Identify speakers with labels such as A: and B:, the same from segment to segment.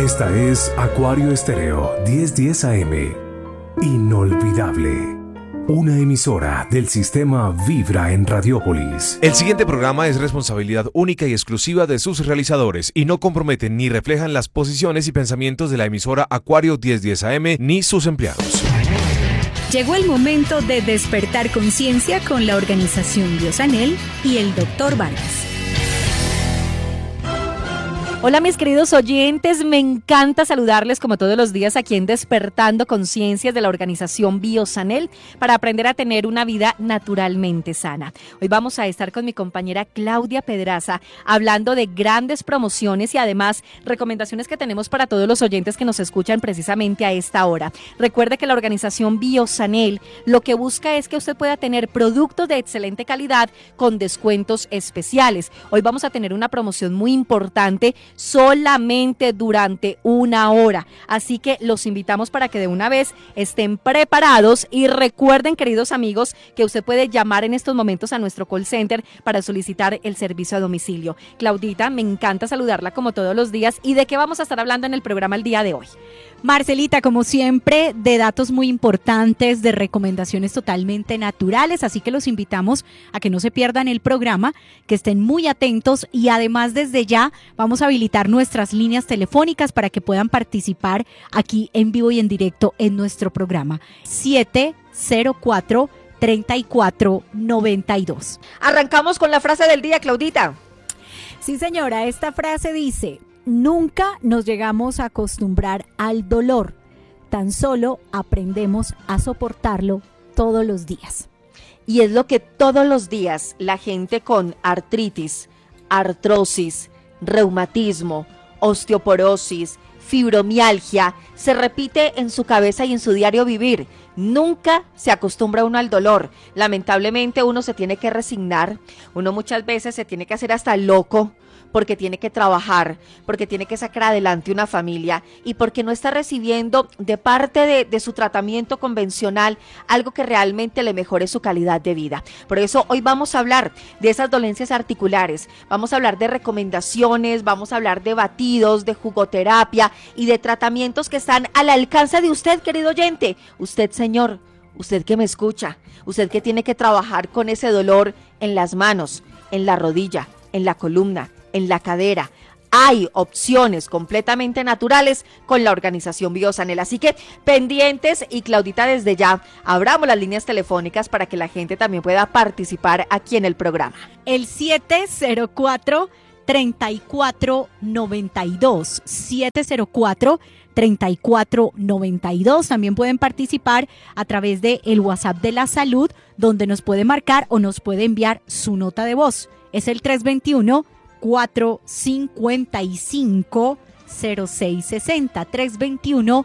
A: Esta es Acuario Estéreo 1010 AM. Inolvidable. Una emisora del sistema Vibra en Radiópolis.
B: El siguiente programa es responsabilidad única y exclusiva de sus realizadores y no comprometen ni reflejan las posiciones y pensamientos de la emisora Acuario 1010 AM ni sus empleados.
C: Llegó el momento de despertar conciencia con la organización Biosanel y el Dr. Vargas. Hola mis queridos oyentes, me encanta saludarles como todos los días aquí en Despertando Conciencias de la organización Biosanel para aprender a tener una vida naturalmente sana. Hoy vamos a estar con mi compañera Claudia Pedraza hablando de grandes promociones y además recomendaciones que tenemos para todos los oyentes que nos escuchan precisamente a esta hora. Recuerde que la organización Biosanel lo que busca es que usted pueda tener productos de excelente calidad con descuentos especiales. Hoy vamos a tener una promoción muy importante solamente durante 1 hora, así que los invitamos para que de una vez estén preparados y recuerden, queridos amigos, que usted puede llamar en estos momentos a nuestro call center para solicitar el servicio a domicilio. Claudita, me encanta saludarla como todos los días. ¿Y de qué vamos a estar hablando en el programa el día de hoy?
D: Marcelita, como siempre, de datos muy importantes, de recomendaciones totalmente naturales, así que los invitamos a que no se pierdan el programa, que estén muy atentos y además desde ya vamos a habilitar nuestras líneas telefónicas para que puedan participar aquí en vivo y en directo en nuestro programa. 704-3492.
E: Arrancamos con la frase del día, Claudita.
D: Sí, señora, esta frase dice: nunca nos llegamos a acostumbrar al dolor, tan solo aprendemos a soportarlo todos los días.
E: Y es lo que todos los días la gente con artritis, artrosis, reumatismo, osteoporosis, fibromialgia, se repite en su cabeza y en su diario vivir. Nunca se acostumbra uno al dolor. Lamentablemente uno se tiene que resignar, uno muchas veces se tiene que hacer hasta loco, porque tiene que trabajar, porque tiene que sacar adelante una familia y porque no está recibiendo de parte de su tratamiento convencional algo que realmente le mejore su calidad de vida. Por eso hoy vamos a hablar de esas dolencias articulares, vamos a hablar de recomendaciones, vamos a hablar de batidos, de jugoterapia y de tratamientos que están al alcance de usted, querido oyente, usted señor, usted que me escucha, usted que tiene que trabajar con ese dolor en las manos, en la rodilla, en la columna, en la cadera. Hay opciones completamente naturales con la organización Biosanel, así que pendientes. Y Claudita, desde ya abramos las líneas telefónicas para que la gente también pueda participar aquí en el programa.
D: El 704-3492, 704-3492. También pueden participar a través de el WhatsApp de la salud, donde nos puede marcar o nos puede enviar su nota de voz. Es el 321-455-0660,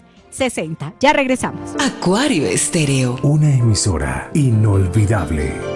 D: 321-455-0660. Ya regresamos.
F: Acuario Estéreo.
A: Una emisora inolvidable.